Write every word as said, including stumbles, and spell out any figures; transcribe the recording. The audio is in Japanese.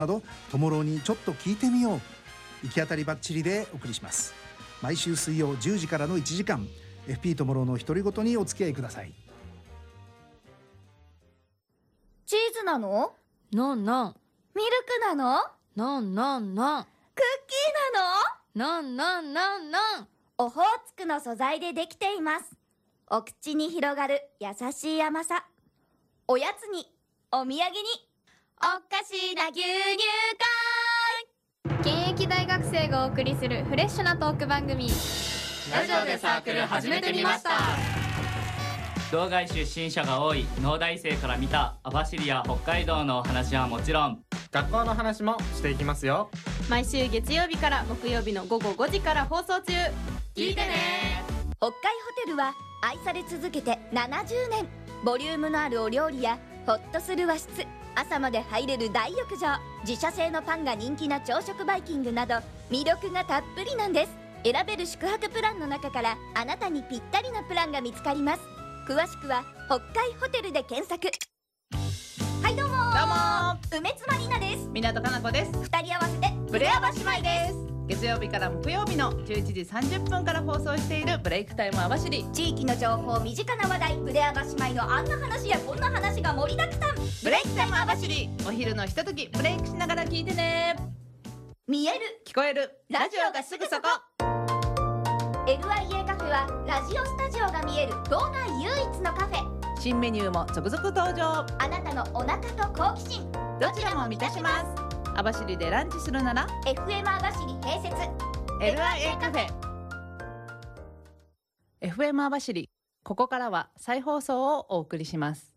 などトモローにちょっと聞いてみよう、行き当たりばっちりでお送りします。毎週水曜じゅうじからのいちじかん、 エフピー トモローの独り言にお付き合いください。 チーズなの？ ノンノン。 ミルクなの？ ノンノンノン。 クッキーなの？ ノンノンノンノン。 オホーツクの素材でできています。お口に広がる優しい甘さ。おやつに、お土産に、おかしな牛乳現役大学生がお送りするフレッシュなトーク番組、 ラジオでサークル始めてみました。道外出身者が多い農大生から見た網走や北海道のお話はもちろん、 学校の話もしていきますよ。 毎週月曜日から木曜日の午後ごじから放送中。 聞いてね。 北海ホテルは愛され続けてななじゅうねん。ボリュームのあるお料理やホッとする和室、朝まで入れる大浴場、自社製のパンが人気な朝食バイキングなど魅力がたっぷりなんです。選べる宿泊プランの中からあなたにぴったりなプランが見つかります。詳しくは北海ホテルで検索。はいどうもー、 どうも梅津まりなです。 港かな子です。 二人合わせてブレアバ姉妹です。月曜日から木曜日のじゅういちじさんじゅっぷんから放送しているブレイクタイム網走。 地域の情報、身近な話題、ブレアバ姉妹のあんな話やこんな話が盛りだくさん。 ブレイクタイム網走、お昼のひとときブレイクしながら聞いてね。 見える聞こえるラジオがすぐそこ。 エルアイエー カフェはラジオスタジオが見える道内唯一のカフェ。 新メニューも続々登場。 あなたのお腹と好奇心、 どちらも満たします。網走でランチするならエフエム 網走併設エルアイエー カフェ。 エフエム 網走、ここからは再放送をお送りします。